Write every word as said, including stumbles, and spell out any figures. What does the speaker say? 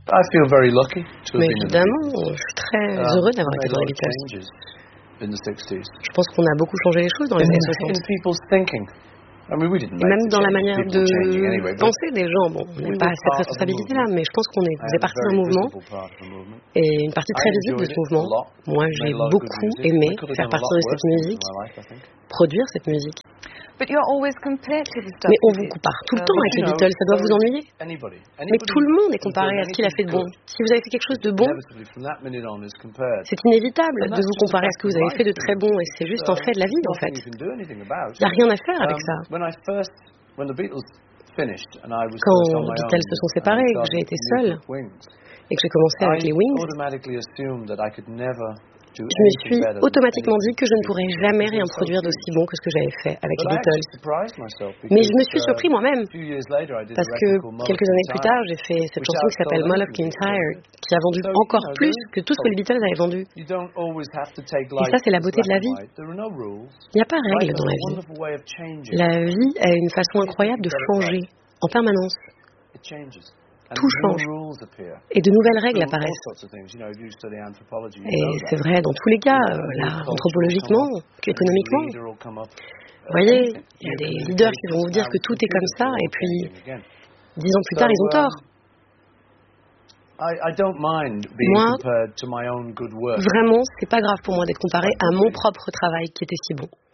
I feel very lucky to have Mais been in the évidemment, Beatles. je suis très Um, heureux d'avoir we été made a dans lot les of Beatles. changes in the sixties. Je pense qu'on a beaucoup changé les choses dans les In, années in soixante. people's thinking. I mean, we didn't Et make même the dans la changes. manière People de were changing anyway, but penser des gens. Bon, on we n'est were pas à cette part of a responsabilité-là, movement, mais je pense qu'on est, faisait and a partie d'un very mouvement. visible part of the movement. Et une partie I très visible de enjoyed ce it a mouvement. lot. Moi, Made j'ai a lot of good beaucoup music. aimé We could have faire done a lot partie de cette worse things in musique, my life, I think. produire cette musique. But you're always compared to the stuff Mais on you vous did. compare tout le Um, temps But avec you les know, Beatles, ça doit vous so ennuyer. anybody, Mais anybody tout le monde est who's comparé done à ce qu'il a fait de anything bon. good, Si vous avez fait quelque chose de bon, inevitably from that minute on is compared. c'est inévitable And de that's vous just a comparer à ce fact que vous of avez life, fait de you très know. bon, et c'est juste So un fait de la vie, en nothing fait. you can do anything about. Il n'y a rien à faire avec Um, ça. when I first, when the Beatles finished and I was Quand first on les my Beatles own se sont and I séparés, que started j'ai été New seule, Group Wings, et que j'ai commencé avec I les Wings, automatically assumed that I could never do je me anything suis better than automatiquement dit anything que je ne the pourrais Beatles did, jamais because they rien were so produire huge. d'aussi bon que ce que j'avais fait avec But les I Beatles. actually surprised myself Mais je me because, suis uh, surpris moi-même, a few years later I did a parce record que called Mull of quelques années plus Kintyre, tard, j'ai fait cette which chanson qui s'appelle outsold Mull of anything the Beatles Kintyre, did. qui a vendu So, you encore know, plus there is que tout ce que les hope. Beatles avaient vendu. You don't always have to take Et life ça, c'est la as beauté de la black and vie. white. There are no rules. Il n'y a pas de Life règle has dans a la vie. wonderful way of changing. La vie a une façon incroyable de changer en permanence. It changes. And Tout new change. rules appear. Et de nouvelles règles Through all apparaissent. sorts of things. You know, if you study anthropology, you Et know c'est that. vrai dans tous les cas, You know, euh, a new là, culture will anthropologiquement, come up, a new économiquement. leader will come up. Vous voyez, Anything. il y a New des leaders qui vont vous dire que communications, tout est comme now ça, computers et are all puis changing again. dix ans plus So, tard, ils ont um, tort. I, I don't mind being Moi, compared to my own good work. Vraiment, c'est pas grave pour moi d'être comparé à mon propre travail qui était si bon.